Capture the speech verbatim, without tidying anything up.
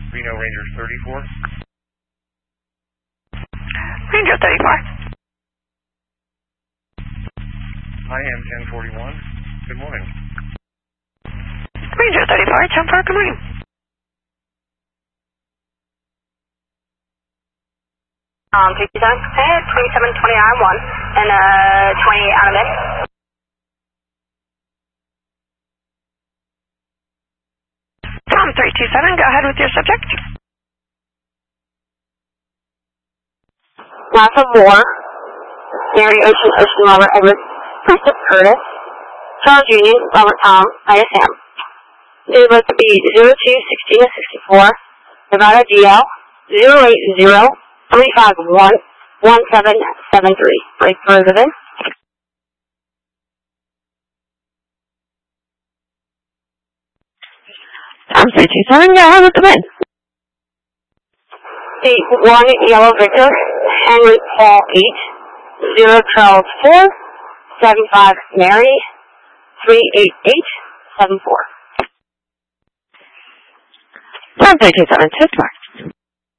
Reno Ranger thirty-four. Ranger thirty-four. I am ten forty-one. Good morning. Ranger thirty-four, ten four, good morning. Um, fifty-seven, twenty-seven twenty I one, and uh, twenty-eight out of it. Tom three two seven, go ahead with your subject. NASA War, Mary Ocean, Ocean Robert Edward, Princess Curtis, Charles Union, Robert Tom, I S M. Date of birth to be zero two sixteen sixty-four, Nevada D L, zero eight zero three five one one seven seven three. Break for resident. Tom three two seven, go ahead with the win. Date one Yellow Victor, Henry Paul eight, zero Charles four, seven five Mary, three eight eight seven four. Tom three two seven, test mark.